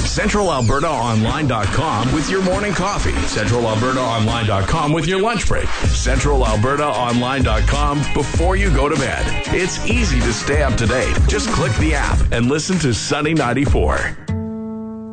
CentralAlbertaOnline.com with your morning coffee. CentralAlbertaOnline.com with your lunch break. CentralAlbertaOnline.com before you go to bed. It's easy to stay up to date. Just click the app and listen to Sunny 94.